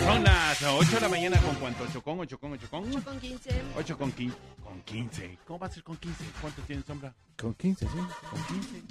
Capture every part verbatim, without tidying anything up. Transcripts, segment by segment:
Son las ocho de la mañana con cuánto, ocho con, ocho con, ocho con. ocho con quince. ocho con quince. Con quince. ¿Cómo va a ser con quince? ¿Cuánto tiene Sombra? Con quince, sí. Con quince.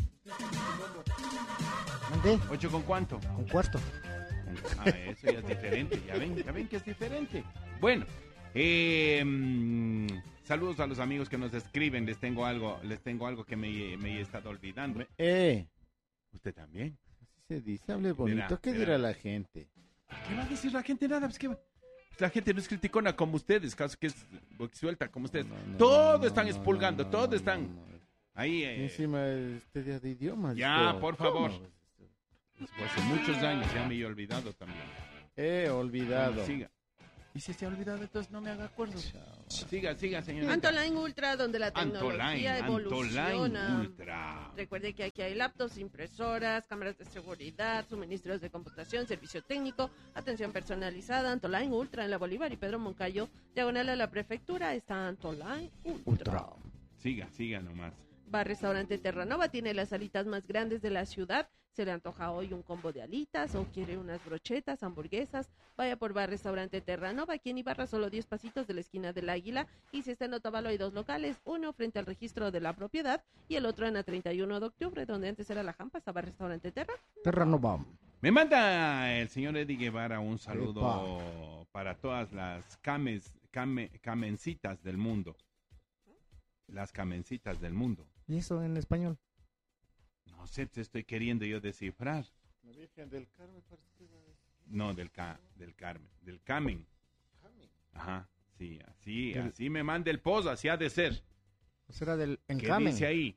¿Mandé? ¿ocho con cuánto? Con cuarto. Ah, eso ya es diferente. Ya ven, ya ven que es diferente. Bueno, eh, mm, saludos a los amigos que nos escriben. Les tengo algo, les tengo algo que me, me he estado olvidando. Eh, ¿Usted también? así se dice, hable bonito. Verá, ¿Qué verá. dirá la gente? ¿Qué va a decir la gente? Nada, pues que la gente no es criticona como ustedes, caso que es suelta como ustedes. No, no, todo no, están no, expulgando, no, no, todo no, están no, no. ahí. Eh, Encima este día de idiomas. Ya, esto, por favor. ¿cómo? pues, hace muchos años ya me he olvidado también. He olvidado. Bueno, siga. Y si se ha olvidado, entonces no me haga acuerdo. Chao. Siga, siga, señorita. Antoline Ultra, donde la Antoline, tecnología evoluciona. Antoline Ultra. Recuerde que aquí hay laptops, impresoras, cámaras de seguridad, suministros de computación, servicio técnico, atención personalizada. Antoline Ultra en la Bolívar y Pedro Moncayo, diagonal a la prefectura, está Antoline Ultra. Ultra. Siga, siga nomás. Bar Restaurante Terranova tiene las alitas más grandes de la ciudad. Se le antoja hoy un combo de alitas o quiere unas brochetas, hamburguesas. Vaya por Bar Restaurante Terranova, aquí en Ibarra, solo diez pasitos de la esquina del Águila. Y si está en Otavalo hay dos locales, uno frente al registro de la propiedad y el otro en la treinta y uno de octubre, donde antes era la Jampa, estaba Restaurante Terra. Terranova. Me manda el señor Eddie Guevara un saludo para todas las cames, came, camencitas del mundo. Las camencitas del mundo. ¿Y eso en español? No sé, te estoy queriendo yo descifrar. La Virgen del Carmen parece que va a decir. No, del, ca, del Carmen, del Camen. Carmen. Ajá, sí, así, Del- así me manda el post, así ha de ser. ¿O será del ¿Qué encamen? dice ahí?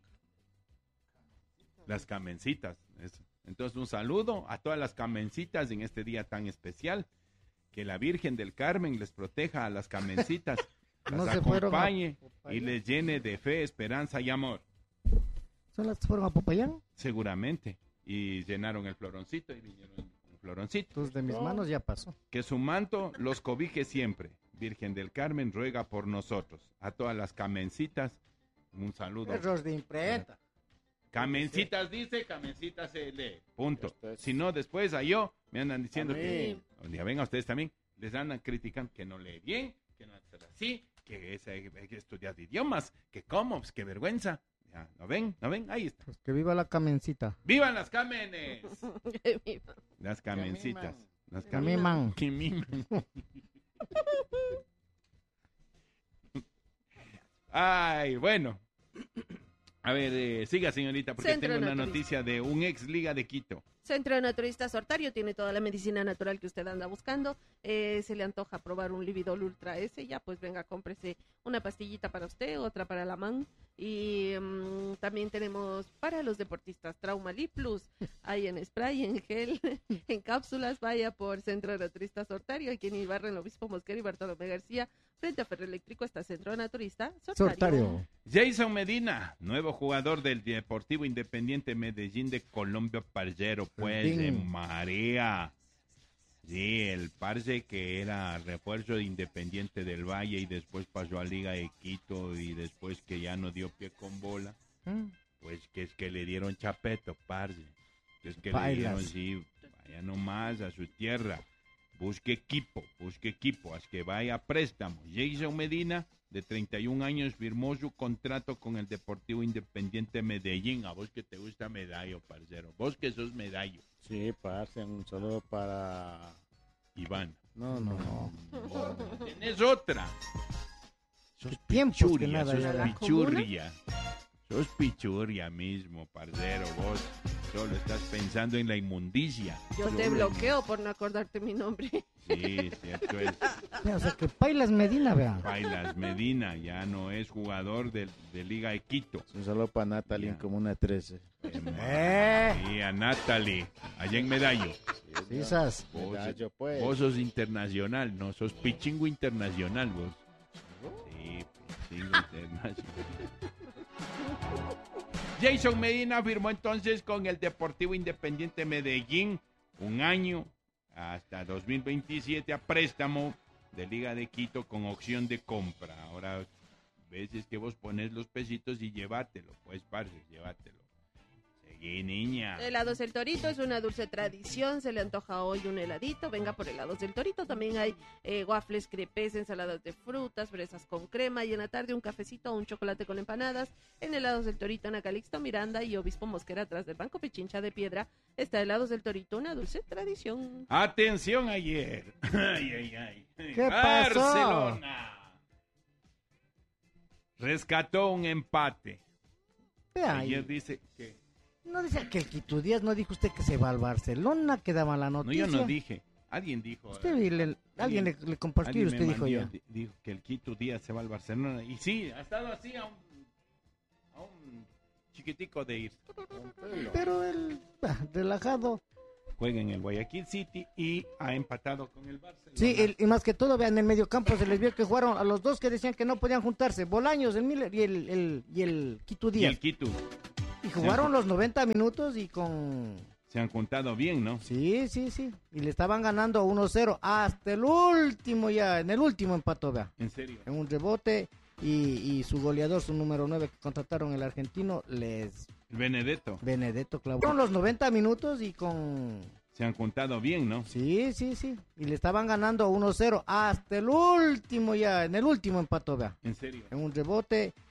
Las camencitas. Eso. Entonces, un saludo a todas las camencitas en este día tan especial. Que la Virgen del Carmen les proteja a las camencitas, las No se fueron a acompañe y Popayán. les llene de fe, esperanza y amor. ¿Son las que fueron a Popayán? Seguramente. Y llenaron el floroncito y vinieron un floroncito. Entonces de mis manos ya pasó. Que su manto los cobije siempre. Virgen del Carmen ruega por nosotros. A todas las camencitas, un saludo. Error de imprenta. Camencitas dice, camencitas se lee. Punto. Esto es- Si no, después a yo me andan diciendo A que, mí. ya ven a ustedes también, les andan criticando que no lee bien, que no hace así, que es, hay que estudiar idiomas, que cómo, pues qué vergüenza. Ya, ¿no ven? ¿No ven? Ahí está. Pues que viva la camencita. ¡Vivan las cámenes! Las camencitas. Las Que miman. Que miman. Ay, bueno. A ver, eh, siga, señorita, porque Centro tengo una Naturista. noticia de un ex Liga de Quito. Centro Naturista Sortario tiene toda la medicina natural que usted anda buscando. Eh, se le antoja probar un Lividol Ultra S, ya pues venga, cómprese una pastillita para usted, otra para la man. Y mm, también tenemos para los deportistas Traumali Plus. Hay en spray, en gel, en cápsulas. Vaya por Centro Naturista Sortario, aquí en Ibarra, en el Obispo Mosquera y Bartolomé García. Frente a Ferroeléctrico está Centro Naturista Sortario. Sortario. Jason Medina, nuevo jugador del Deportivo Independiente Medellín de Colombia, parcero, pues, Ding. de marea. Sí, el parce que era refuerzo de Independiente del Valle y después pasó a Liga de Quito y después que ya no dio pie con bola, Mm. pues que es que le dieron chapeto, parce. Es que Bailas. le dieron, sí, vaya nomás a su tierra. Busque equipo, busque equipo, haz que vaya a préstamo. Jason Medina, de treinta y un años, firmó su contrato con el Deportivo Independiente Medellín. A vos que te gusta medallo, parcero. Vos que sos medallo, Sí, parce, un saludo para... Iván. No, no, no. Tenés otra. Sos Tiempos que pichurria, nada sos ya. ¿La pichurria. Sos pichurria mismo, parcero. Vos solo estás pensando en la inmundicia. Yo te bloqueo por no acordarte mi nombre. Sí, cierto es. O sea, que Pailas Medina, vea. Bailas Medina ya no es jugador de, de Liga de Quito. Un saludo para Natalie en Ya. Comuna trece. Eh. Y a Natalie, allá en Medallo. Quizás. Vos, Medallo, pues. vos sos internacional, no sos pichingo internacional, vos. Sí, pichingo internacional. Jason Medina firmó entonces con el Deportivo Independiente Medellín un año hasta dos mil veintisiete a préstamo de Liga de Quito con opción de compra. Ahora, veces que vos pones los pesitos y llévatelo, pues, parce, llévatelo. Sí, niña. Helados El Torito es una dulce tradición, se le antoja hoy un heladito, venga por helados del Torito, también hay eh, waffles, crepes, ensaladas de frutas, fresas con crema y en la tarde un cafecito o un chocolate con empanadas. En helados del Torito, Ana Calixto Miranda y Obispo Mosquera atrás del Banco Pichincha de Piedra, está helados del Torito, una dulce tradición. Atención ayer. Ay, ay, ay. ¿Qué pasó? Barcelona rescató un empate. Vea, Ayer dice que... no dice que el Quito Díaz, no dijo usted que se va al Barcelona, que daba la No, noticia. yo no dije. Alguien dijo. Usted, le- le- alguien le, le compartió y alguien usted me dijo mandó, ya. di- Dijo que el Quito Díaz se va al Barcelona. Y sí, ha estado así a un, a un chiquitico de ir. Pero él, ah, relajado. Juega en el Guayaquil City y ha empatado con el Barcelona. Sí, el- y más que todo, vean, en el mediocampo se les vio que jugaron a los dos que decían que no podían juntarse, Bolaños, el Miller y el, el, y el Quito Y Díaz. el Quito. Y jugaron los noventa minutos y con... Se han juntado bien, ¿no? Sí, sí, sí. Y le estaban ganando uno cero hasta el último ya, en el último empató, vea. En serio. En un rebote y, y su goleador, su número nueve que contrataron el argentino, les... Benedetto. Benedetto clavó. Fueron los noventa minutos y con... Se han juntado bien, ¿no? Sí, sí, sí. Y le estaban ganando uno cero hasta el último ya, en el último empató, vea. En serio. En un rebote